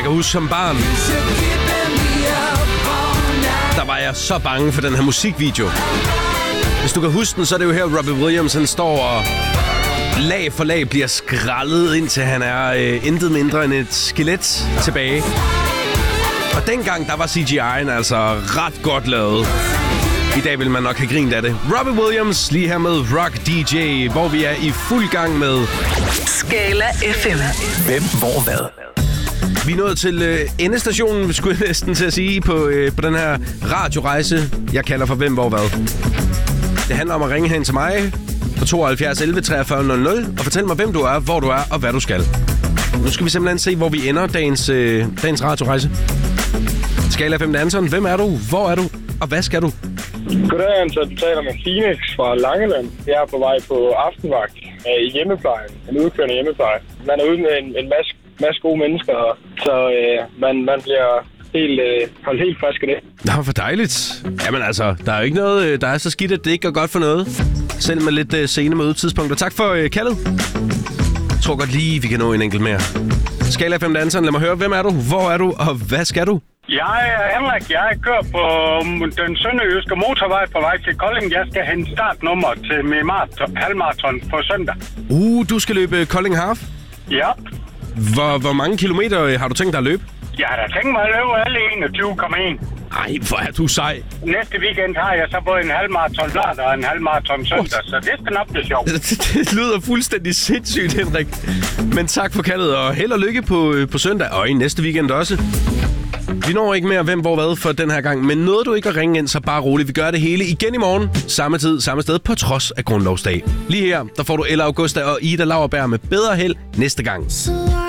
kan huske som barn, der var jeg så bange for den her musikvideo. Hvis du kan huske den, så er det jo her, Robbie Williams han står og lag for lag bliver skrællet, indtil han er intet mindre end et skelet tilbage. Og dengang, der var CGI'en altså ret godt lavet. I dag vil man nok have grint af det. Robbie Williams lige her med Rock DJ, hvor vi er i fuld gang med Skala FM. Hvem, hvor, hvad? Vi er nået til endestationen, skulle jeg næsten til at sige, på den her radiorejse, jeg kalder for Hvem, hvor, hvad. Det handler om at ringe hen til mig på 72 11 43 00 og fortælle mig, hvem du er, hvor du er og hvad du skal. Nu skal vi simpelthen se, hvor vi ender dagens radiorejse. Skala FM Anton, hvem er du, hvor er du og hvad skal du? Goddag, Anton. Du taler med Phoenix fra Langeland. Jeg er på vej på aftenvagt i hjemmeplejen. En udkørende hjemmepleje. Man er ude med en masse gode mennesker, så man bliver holdt helt frisk af det. Nå, for dejligt. Jamen altså, der er jo ikke noget, der er så skidt, at det ikke går godt for noget. Selv med lidt sene mødetidspunkter. Tak for kaldet. Jeg tror godt lige, vi kan nå en enkelt mere. Skala FM Danseren, lad mig høre, hvem er du, hvor er du og hvad skal du? Jeg er Henrik. Jeg kører på den sønderjyske motorvej på vej til Kolding. Jeg skal hente startnummer til min halvmarathon på søndag. Du skal løbe Kolding Half? Ja. Hvor mange kilometer har du tænkt dig at løbe? Jeg har da tænkt mig at løbe alle 21,1. Ej, hvor er du sej. Næste weekend har jeg så både en halvmarathon lørdag og en halvmarathon søndag, så det skal nok blive sjovt. Det lyder fuldstændig sindssygt, Henrik. Men tak for kaldet, og held og lykke på søndag, og i næste weekend også. Vi når ikke mere hvem, hvor, hvad for den her gang, men nåede du ikke at ringe ind, så bare roligt. Vi gør det hele igen i morgen, samme tid, samme sted, på trods af grundlovsdag. Lige her, der får du Ella Augusta og Ida Lauerberg med bedre held næste gang.